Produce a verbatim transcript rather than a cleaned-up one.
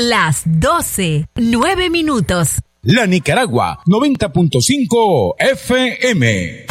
Las doce, nueve minutos. La Nicaragua, noventa punto cinco F M.